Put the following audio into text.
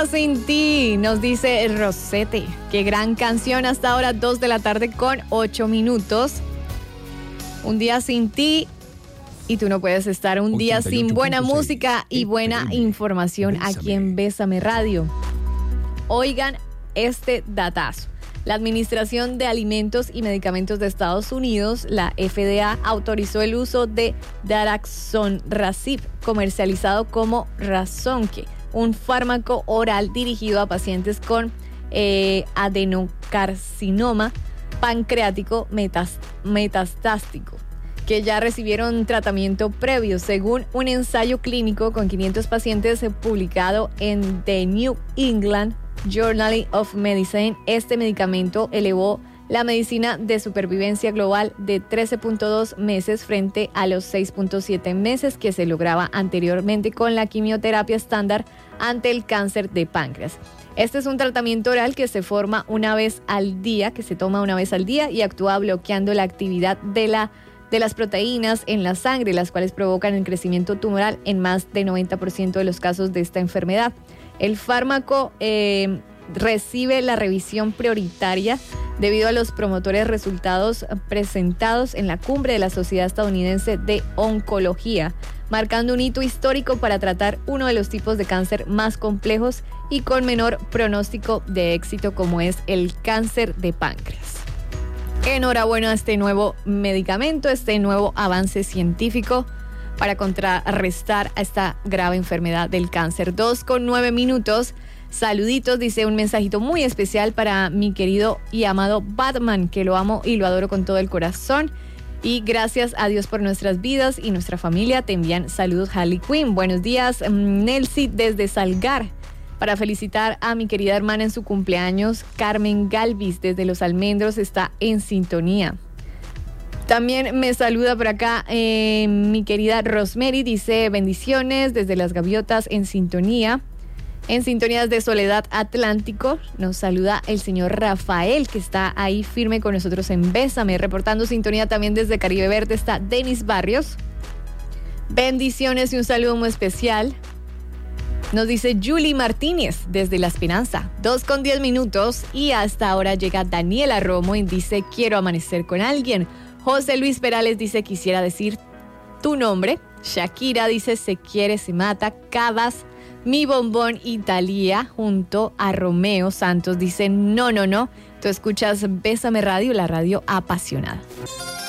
día sin ti, nos dice Rosete. Qué gran canción, hasta ahora 2 de la tarde con 8 minutos. Un día sin ti y tú no puedes estar un día sin buena música y buena información aquí en Bésame Radio. Oigan este datazo. La Administración de Alimentos y Medicamentos de Estados Unidos, la FDA, autorizó el uso de daraxonrasib, comercializado como Razonke, un fármaco oral dirigido a pacientes con adenocarcinoma pancreático metastásico, que ya recibieron tratamiento previo. Según un ensayo clínico con 500 pacientes publicado en The New England Journal of Medicine, este medicamento elevó la medicina de supervivencia global de 13.2 meses frente a los 6.7 meses que se lograba anteriormente con la quimioterapia estándar ante el cáncer de páncreas. Este es un tratamiento oral que se toma una vez al día y actúa bloqueando la actividad de las proteínas en la sangre, las cuales provocan el crecimiento tumoral en más del 90% de los casos de esta enfermedad. El fármaco recibe la revisión prioritaria debido a los promotores resultados presentados en la cumbre de la Sociedad Estadounidense de Oncología, marcando un hito histórico para tratar uno de los tipos de cáncer más complejos y con menor pronóstico de éxito, como es el cáncer de páncreas. Enhorabuena a este nuevo medicamento, este nuevo avance científico para contrarrestar a esta grave enfermedad del cáncer. 2:09. Saluditos, dice un mensajito muy especial para mi querido y amado Batman, que lo amo y lo adoro con todo el corazón. Y gracias a Dios por nuestras vidas y nuestra familia. Te envían saludos, Harley Quinn. Buenos días, Nelcy desde Salgar, para felicitar a mi querida hermana en su cumpleaños. Carmen Galvis desde Los Almendros está en sintonía. También me saluda por acá mi querida Rosemary, dice bendiciones desde Las Gaviotas en sintonía. En sintonías de Soledad Atlántico nos saluda el señor Rafael, que está ahí firme con nosotros en Bésame. Reportando sintonía también desde Caribe Verde está Denis Barrios. Bendiciones y un saludo muy especial. Nos dice Julie Martínez desde La Esperanza. 2:10 y hasta ahora llega Daniela Romo y dice quiero amanecer con alguien. José Luis Perales dice quisiera decir tu nombre. Shakira dice se quiere, se mata. Cabas, Mi Bombón y Thalía junto a Romeo Santos dice no. Tú escuchas Bésame Radio, la radio apasionada.